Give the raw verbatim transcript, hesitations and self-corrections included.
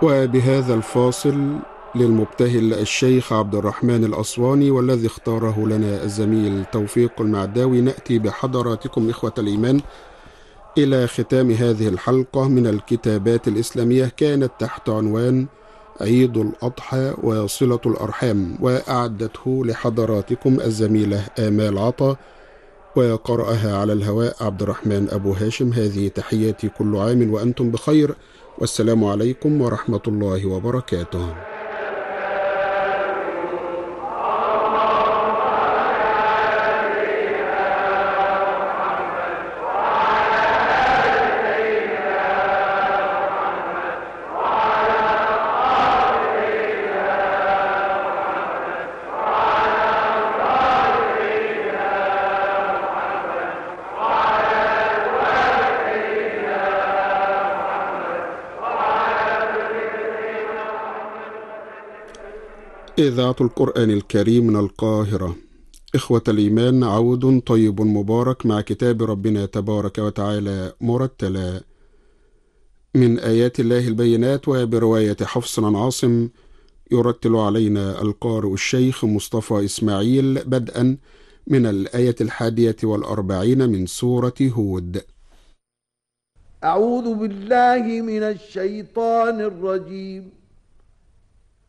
وبهذا الفاصل للمبتهل الشيخ عبد الرحمن الأسواني والذي اختاره لنا الزميل توفيق المعداوي، نأتي بحضراتكم إخوة الإيمان إلى ختام هذه الحلقة من الكتابات الإسلامية، كانت تحت عنوان عيد الأضحى وصلة الأرحام، وأعدته لحضراتكم الزميلة آمال عطا، وقرأها على الهواء عبد الرحمن أبو هاشم. هذه تحياتي، كل عام وأنتم بخير، والسلام عليكم ورحمة الله وبركاته. إذاعة القرآن الكريم من القاهرة. إخوة الإيمان، عود طيب مبارك مع كتاب ربنا تبارك وتعالى مرتلا من آيات الله البينات، وبرواية حفص عن عاصم. يرتل علينا القارئ الشيخ مصطفى إسماعيل، بدءا من الآية الحادية والأربعين من سورة هود. أعوذ بالله من الشيطان الرجيم.